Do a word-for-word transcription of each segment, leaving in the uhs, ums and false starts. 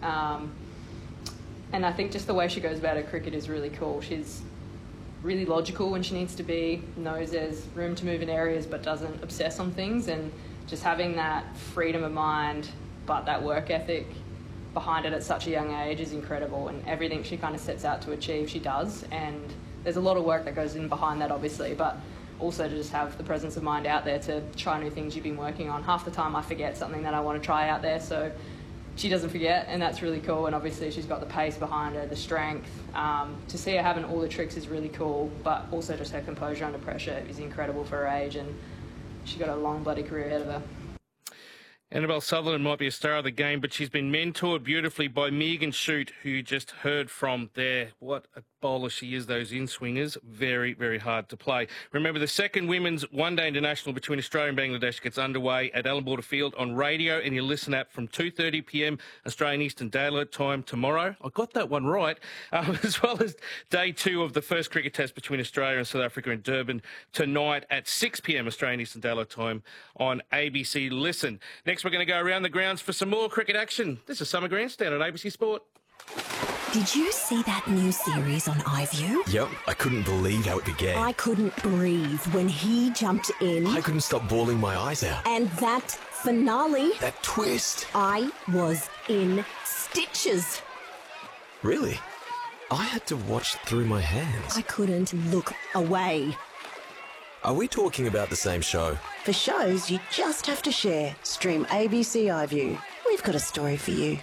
Um, and I think just the way she goes about her cricket is really cool. She's really logical when she needs to be, knows there's room to move in areas but doesn't obsess on things, and just having that freedom of mind but that work ethic behind it at such a young age is incredible, and everything she kind of sets out to achieve she does, and there's a lot of work that goes in behind that obviously, but also to just have the presence of mind out there to try new things you've been working on. Half the time I forget something that I want to try out there, so she doesn't forget, and that's really cool. And obviously she's got the pace behind her, the strength. Um, to see her having all the tricks is really cool, but also just her composure under pressure is incredible for her age, and she's got a long bloody career ahead of her. Annabelle Sutherland might be a star of the game, but she's been mentored beautifully by Megan Shute, who you just heard from there. What a bowler she is, those in-swingers. Very, very hard to play. Remember, the second Women's One-Day International between Australia and Bangladesh gets underway at Allan Border Field on radio and your Listen app from two thirty p m Australian Eastern Daylight Time tomorrow. I got that one right. Um, as well as day two of the first cricket test between Australia and South Africa in Durban tonight at six p m Australian Eastern Daylight Time on A B C Listen. Next, we're going to go around the grounds for some more cricket action. This is Summer Grandstand on A B C Sport. Did you see that new series on iView? Yep, I couldn't believe how it began. I couldn't breathe when he jumped in. I couldn't stop bawling my eyes out. And that finale. That twist. I was in stitches. Really? I had to watch through my hands. I couldn't look away. Are we talking about the same show? For shows you just have to share. Stream A B C iView. We've got a story for you.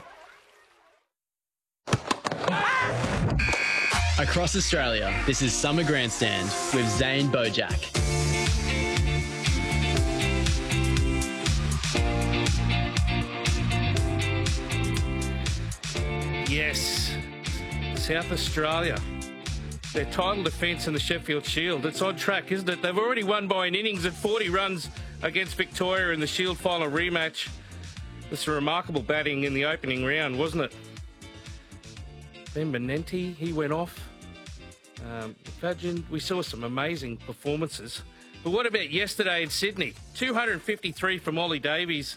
Across Australia, this is Summer Grandstand with Zane Bojack. Yes, South Australia. Their title defence in the Sheffield Shield. It's on track, isn't it? They've already won by an innings at forty runs against Victoria in the Shield final rematch. It's a remarkable batting in the opening round, wasn't it? Ben Benenti, he went off. Um, imagine, we saw some amazing performances. But what about yesterday in Sydney? two hundred fifty-three from Ollie Davies,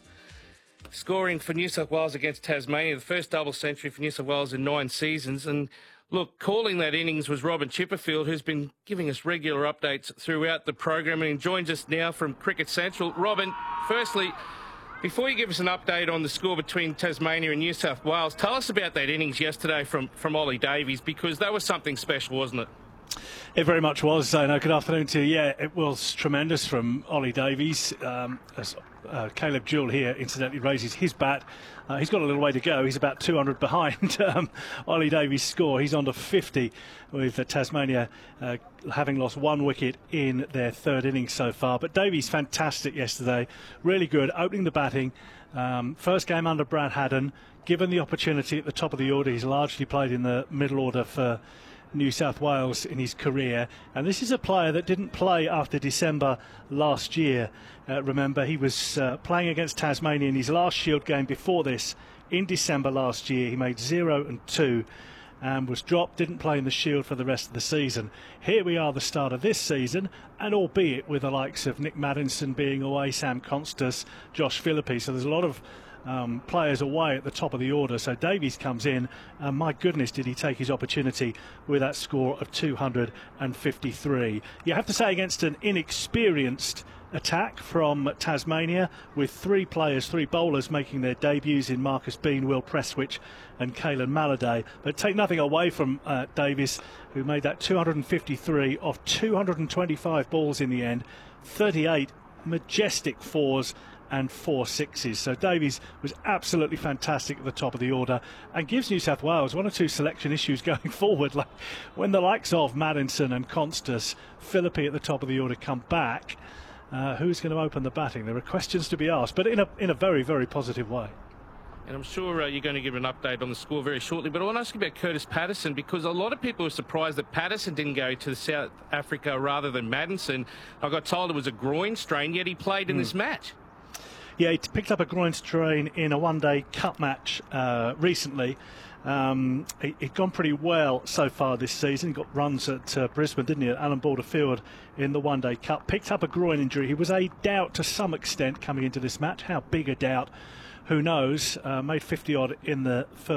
scoring for New South Wales against Tasmania, the first double century for New South Wales in nine seasons. And look, calling that innings was Robin Chipperfield, who's been giving us regular updates throughout the program and joins us now from Cricket Central. Robin, firstly, before you give us an update on the score between Tasmania and New South Wales, tell us about that innings yesterday from, from Ollie Davies, because that was something special, wasn't it? It very much was, Zano. Good afternoon to you. Yeah, it was tremendous from Ollie Davies. Um, as uh, Caleb Jewell here, incidentally, raises his bat. Uh, he's got a little way to go. He's about two hundred behind um, Ollie Davies' score. He's on to fifty, with uh, Tasmania uh, having lost one wicket in their third innings so far. But Davies, fantastic yesterday. Really good, opening the batting. Um, first game under Brad Haddon. Given the opportunity at the top of the order, he's largely played in the middle order for New South Wales in his career, and this is a player that didn't play after December last year. Uh, remember, he was uh, playing against Tasmania in his last Shield game before this in December last year. He made zero and two and was dropped, didn't play in the Shield for the rest of the season. Here we are, the start of this season, and albeit with the likes of Nick Maddinson being away, Sam Constas, Josh Phillippe, so there's a lot of Um, players away at the top of the order. So Davies comes in, and my goodness, did he take his opportunity with that score of two hundred fifty-three. You have to say, against an inexperienced attack from Tasmania, with three players, three bowlers making their debuts in Marcus Bean, Will Prestwich and Caelan Maladay. But take nothing away from uh, Davies, who made that two hundred fifty-three of two hundred twenty-five balls in the end, thirty-eight majestic fours and four sixes. So Davies was absolutely fantastic at the top of the order, and gives New South Wales one or two selection issues going forward. Like when the likes of Maddinson and Constas, Phillippe at the top of the order come back, uh, who's going to open the batting? There are questions to be asked, but in a in a very, very positive way. And I'm sure uh, you're going to give an update on the score very shortly, but I want to ask you about Curtis Patterson, because a lot of people are surprised that Patterson didn't go to South Africa rather than Maddinson. I got told it was a groin strain, yet he played in mm. this match. Yeah, he picked up a groin strain in a one-day cup match uh, recently. Um, he, he'd gone pretty well so far this season. He got runs at uh, Brisbane, didn't he, at Allan Border Field in the one-day cup. Picked up a groin injury. He was a doubt to some extent coming into this match. How big a doubt, who knows? Uh, made fifty odd in the first